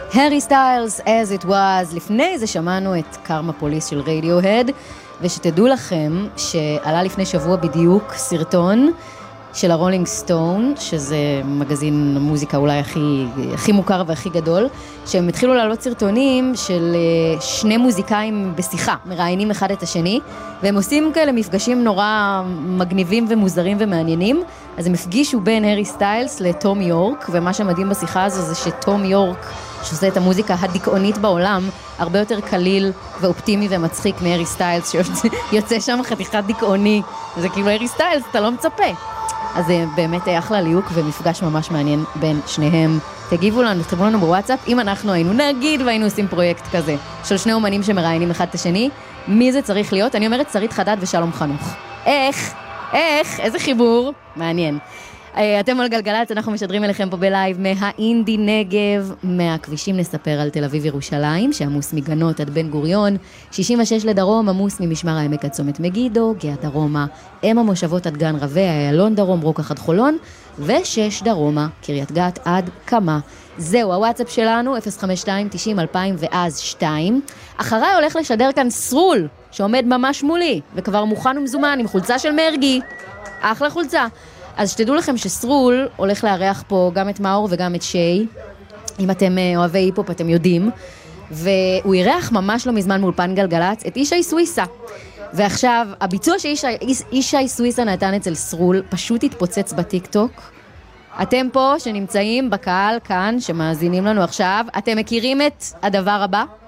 Harry Styles, As It Was. לפני זה שמענו את קרמה פוליס של רדיוהד, ושתדעו לכם שעלה לפני שבוע בדיוק סרטון של הרולינג סטון, שזה מגזין המוזיקה אולי הכי מוכר והכי גדול, שהם התחילו לעלות סרטונים של שני מוזיקאים בשיחה, מראיינים אחד את השני, והם עושים כאלה מפגשים נורא מגניבים ומוזרים ומעניינים. אז הם הפגישו בין הרי סטיילס לטום יורק, ומה שמדהים בשיחה הזו זה שטום יורק, שעושה את המוזיקה הדיכאונית בעולם, הרבה יותר קליל ואופטימי ומצחיק מהרי סטיילס, שיוצא שם חתיכת דיכאוני. זה כאילו הרי סטיילס, אתה לא מצפה. אז זה באמת אחלה ליוק ומפגש ממש מעניין בין שניהם. תגיבו לנו, תכתבו לנו בוואטסאפ, אם אנחנו היינו נגיד והיינו עושים פרויקט כזה, של שני אומנים שמראיינים אחד את השני, מי זה צריך להיות? אני אומרת שרית חדד ושלום חנוך. איך? איזה חיבור? מעניין. אתם על גלגלצ, אנחנו משדרים אליכם פה בלייב מהאינדי נגב, מהכבישים נספר על תל אביב ירושלים, שעמוס מגנות עד בן גוריון, 66 לדרום, עמוס ממשמר העמק עד צומת מגידו, גאה דרומה, אם המושבות עד גן רבי, איילון דרום, רוקח עד חולון, ו6 דרומה, קריית גת עד קמה. זהו, הוואטסאפ שלנו, 052-90-2000 ואז 2. אחריי הולך לשדר כאן סרול, שעומד ממש מולי, וכבר מוכן ומזומן עם חולצה של מרגי. אחלה חולצה. אז שתדעו לכם שסרול הולך לארח פה גם את מאור וגם את שי, אם אתם אוהבי היפופ אתם יודעים, והוא אירח ממש לא מזמן מאולפן גלגלצ את אישי סוויסה. ועכשיו, הביצוע שאישי סוויסה נתן אצל סרול פשוט התפוצץ בטיק טוק. אתם פה שנמצאים בקהל כאן, שמאזינים לנו עכשיו, אתם מכירים את הדבר הבא?